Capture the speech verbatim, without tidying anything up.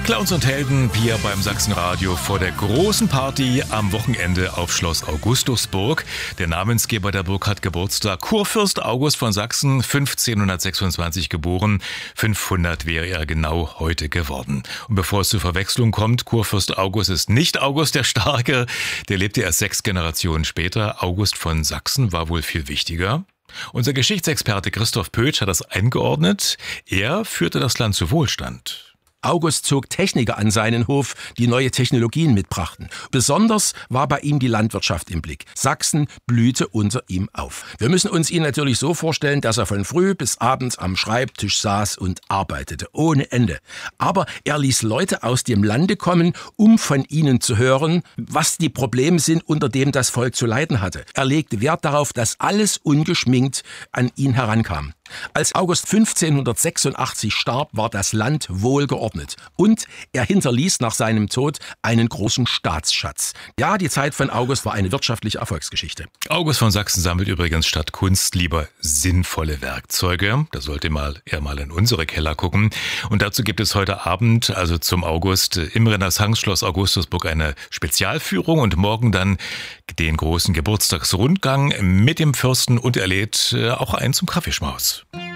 Clowns und Helden hier beim Sachsenradio vor der großen Party am Wochenende auf Schloss Augustusburg. Der Namensgeber der Burg hat Geburtstag. Kurfürst August von Sachsen, fünfzehnhundertsechsundzwanzig geboren. fünfhundert wäre er genau heute geworden. Und bevor es zur Verwechslung kommt, Kurfürst August ist nicht August der Starke. Der lebte erst sechs Generationen später. August von Sachsen war wohl viel wichtiger. Unser Geschichtsexperte Christoph Pötsch hat das eingeordnet. Er führte das Land zu Wohlstand. August zog Techniker an seinen Hof, die neue Technologien mitbrachten. Besonders war bei ihm die Landwirtschaft im Blick. Sachsen blühte unter ihm auf. Wir müssen uns ihn natürlich so vorstellen, dass er von früh bis abends am Schreibtisch saß und arbeitete, ohne Ende. Aber er ließ Leute aus dem Lande kommen, um von ihnen zu hören, was die Probleme sind, unter denen das Volk zu leiden hatte. Er legte Wert darauf, dass alles ungeschminkt an ihn herankam. Als August fünfzehnhundertsechsundachtzig starb, war das Land wohlgeordnet und er hinterließ nach seinem Tod einen großen Staatsschatz. Ja, die Zeit von August war eine wirtschaftliche Erfolgsgeschichte. August von Sachsen sammelt übrigens statt Kunst lieber sinnvolle Werkzeuge. Da sollte mal er mal in unsere Keller gucken. Und dazu gibt es heute Abend, also zum August, im Renaissance-Schloss Augustusburg eine Spezialführung und morgen dann den großen Geburtstagsrundgang mit dem Fürsten und er lädt auch ein zum Kaffeeschmaus.